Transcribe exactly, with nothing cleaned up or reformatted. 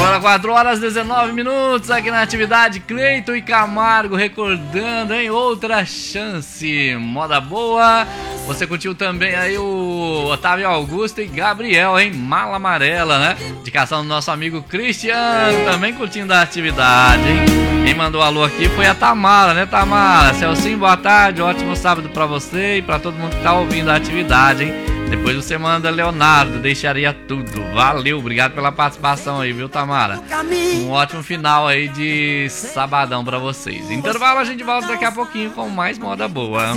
Agora quatro horas e dezenove minutos aqui na atividade. Cleiton e Camargo recordando, hein? Outra chance. Moda boa. Você curtiu também aí o Otávio Augusto e Gabriel, hein? Mala amarela, né? Indicação do nosso amigo Cristiano, também curtindo a atividade, hein? Quem mandou alô aqui foi a Tamara, né, Tamara? Celcinho, boa tarde. Ótimo sábado pra você e pra todo mundo que tá ouvindo a atividade, hein? Depois você manda Leonardo, deixaria tudo. Valeu, obrigado pela participação aí, viu, Tamara? Um ótimo final aí de sabadão pra vocês. Intervalo, a gente volta daqui a pouquinho com mais moda boa.